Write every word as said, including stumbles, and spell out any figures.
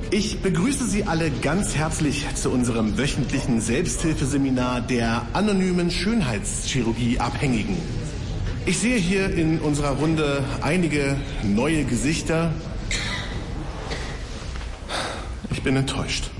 Ich begrüße Sie alle ganz herzlich zu unserem wöchentlichen Selbsthilfeseminar der anonymen Schönheitschirurgie-Abhängigen. Ich sehe hier in unserer Runde einige neue Gesichter. Ich bin enttäuscht.